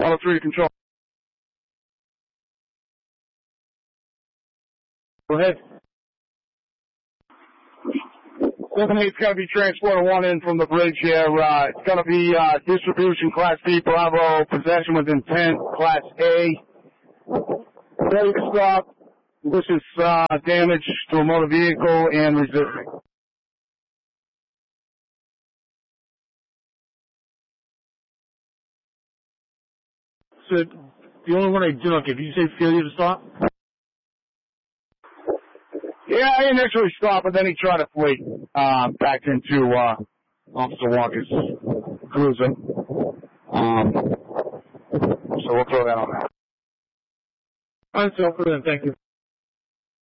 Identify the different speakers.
Speaker 1: 103 to control.
Speaker 2: Go ahead.
Speaker 1: 7-8's going to be transporter 1 in from the bridge here. It's going to be distribution Class B Bravo, possession with intent Class A. Ready to stop. This is damage to a motor vehicle and resisting.
Speaker 2: So the only one I did not give, did you say failure to stop?
Speaker 1: Yeah, I initially stopped, but then he tried to flee back into Officer Walker's cruiser. So we'll throw that on there.
Speaker 2: All right, so then, thank you.